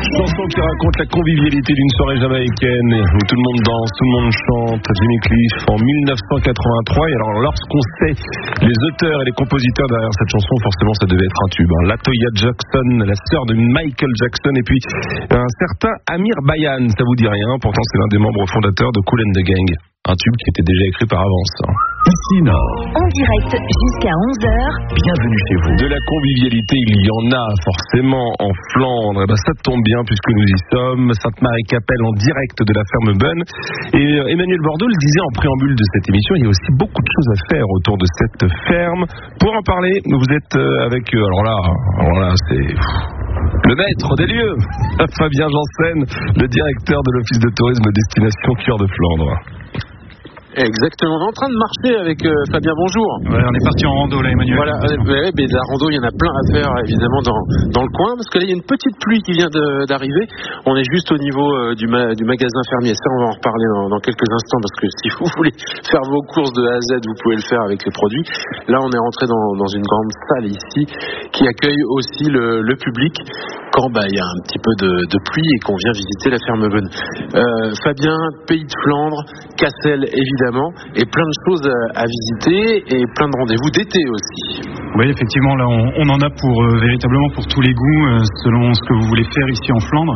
Chanson qui raconte la convivialité d'une soirée jamaïcaine où tout le monde danse, tout le monde chante. Jimmy Cliff en 1983. Et alors, lorsqu'on sait les auteurs et les compositeurs derrière cette chanson, forcément, ça devait être un tube. Latoya Jackson, la sœur de Michael Jackson, et puis un certain Amir Bayan. Ça vous dit rien? Pourtant, c'est l'un des membres fondateurs de Kool and the Gang. Un tube qui était déjà écrit par avance. Ici Nord. En direct jusqu'à 11h. Bienvenue chez vous. De la convivialité, il y en a forcément en Flandre. Ça tombe bien puisque nous y sommes. Sainte-Marie-Capelle en direct de la ferme Bonne. Et Emmanuel Bordeaux le disait en préambule de cette émission, il y a aussi beaucoup de choses à faire autour de cette ferme. Pour en parler, vous êtes avec... Alors là, c'est... le maître des lieux, Fabien Janssen, le directeur de l'Office de tourisme destination Cœur de Flandre. Exactement, on est en train de marcher avec Fabien, bonjour. Ouais, on est parti en rando là, Emmanuel. Voilà, mais la rando, il y en a plein à faire évidemment dans le coin, parce que là il y a une petite pluie qui vient d'arriver. On est juste au niveau du magasin fermier. Ça, on va en reparler dans quelques instants, parce que si vous voulez faire vos courses de A à Z, vous pouvez le faire avec les produits. Là, on est rentré dans une grande salle ici qui accueille aussi le public quand il y a un petit peu de pluie et qu'on vient visiter la ferme Bonne. Fabien, pays de Flandre, Cassel évidemment, et plein de choses à visiter et plein de rendez-vous d'été aussi. Oui, effectivement, là on en a pour véritablement pour tous les goûts, selon ce que vous voulez faire ici en Flandre.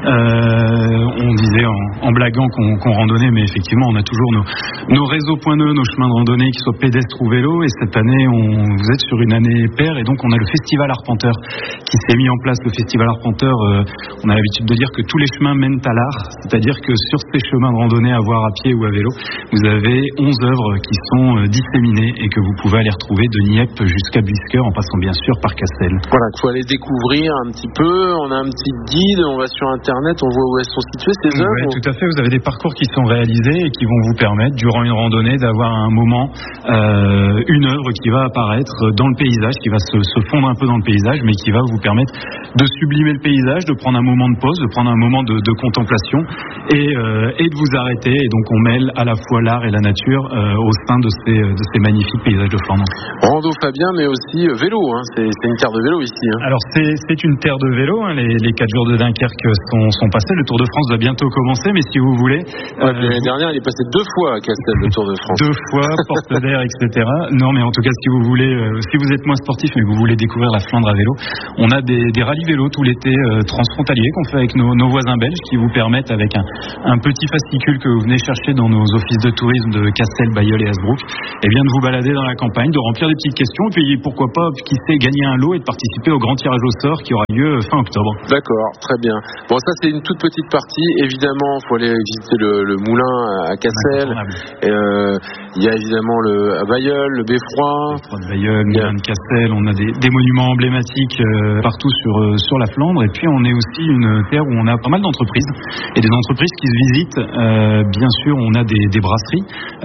On disait en blaguant qu'on randonnait, mais effectivement on a toujours nos réseaux point E, nos chemins de randonnée, qui soient pédestres ou vélo. Et cette année, vous êtes sur une année paire, et donc on a le Festival Arpenteur qui s'est mis en place. Le Festival Arpenteur, on a l'habitude de dire que tous les chemins mènent à l'art, c'est-à-dire que sur ces chemins de randonnée, à voir à pied ou à vélo, vous avez 11 œuvres qui sont disséminées et que vous pouvez aller retrouver de Nieppe jusqu'à Busker, en passant bien sûr par Cassel. Voilà, il faut aller découvrir un petit peu. On a un petit guide, on va sur internet, on voit où elles sont situées ces œuvres. Oui, tout à fait. Vous avez des parcours qui sont réalisés et qui vont vous permettre, durant une randonnée, d'avoir un moment une œuvre qui va apparaître dans le paysage, qui va se fondre un peu dans le paysage, mais qui va vous permettre de sublimer le paysage, de prendre un moment de pause, de prendre un moment de contemplation et de vous arrêter. Et donc on mêle à la fois l'art et la nature au sein de ces magnifiques paysages de Flandre. Rando, Fabien, mais aussi vélo, c'est une terre de vélo ici. Alors c'est une terre de vélo, les 4 jours de Dunkerque sont passés, le Tour de France va bientôt commencer, mais si vous voulez... L'année dernière, il est passé 2 fois à Castel, le Tour de France. 2 fois, porte d'air, etc. Non, mais en tout cas, si vous voulez, si vous êtes moins sportif mais que vous voulez découvrir la Flandre à vélo, on a des rallyes vélo tout l'été transfrontaliers qu'on fait avec nos voisins belges, qui vous permettent, avec un petit fascicule que vous venez chercher dans nos offices de tourisme de Cassel, Bailleul et Hasbrook, et bien de vous balader dans la campagne, de remplir des petites questions, et puis pourquoi pas, qui sait, gagner un lot et de participer au grand tirage au sort qui aura lieu fin octobre. D'accord, très bien. Bon, ça c'est une toute petite partie. Évidemment, il faut aller visiter le moulin à Cassel. Il y a évidemment à Bailleul, le Beffroi. De Bailleul, le moulin de Cassel. On a des monuments emblématiques partout sur la Flandre. Et puis on est aussi une terre où on a pas mal d'entreprises, et des entreprises qui se visitent. Bien sûr, on a des brasseries,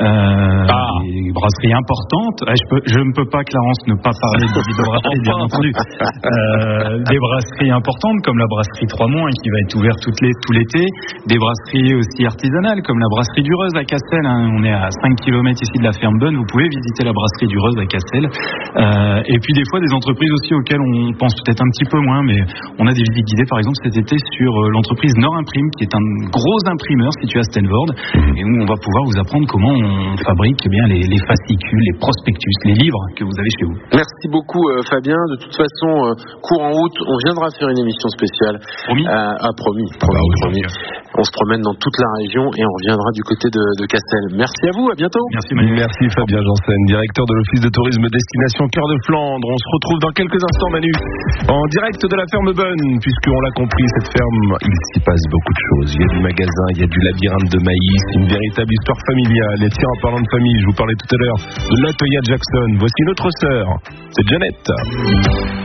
des brasseries importantes. Je ne peux pas, Clarence, ne pas parler de brasseries, bien entendu. Des brasseries importantes comme la brasserie Trois-Monts, qui va être ouverte tout l'été. Des brasseries aussi artisanales comme la brasserie du Reuz à Cassel. On est à 5 km ici de la ferme Bonne. Vous pouvez visiter la brasserie du Reuz à Cassel. Et puis des fois des entreprises aussi auxquelles on pense peut-être un petit peu moins, mais on a des visites guidées par exemple cet été sur l'entreprise Nord Imprime, qui est un gros imprimeur situé à Stenvoorde, et où on va pouvoir vous apprendre comment on fabrique les fascicules, les prospectus, les livres que vous avez chez vous. Merci beaucoup Fabien. De toute façon, courant août, on viendra faire une émission spéciale. Promis. Promis. On se promène dans toute la région et on reviendra du côté de Cassel. Merci à vous, à bientôt. Merci Manu. Merci Fabien Janssen, directeur de l'Office de tourisme destination Cœur de Flandre. On se retrouve dans quelques instants, Manu, en direct de la ferme Bonne, puisqu'on l'a compris, cette ferme, il s'y passe beaucoup de choses. Il y a du magasin, il y a du labyrinthe de maïs, une véritable histoire familiale. Et tiens, en parlant de famille, je vous parlais tout à l'heure de Latoya Jackson. Voici notre sœur, c'est Janet.